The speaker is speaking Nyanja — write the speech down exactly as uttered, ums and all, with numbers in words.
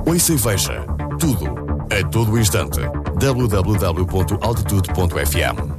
Ouça e veja tudo a todo instante. w w w ponto altitude ponto f m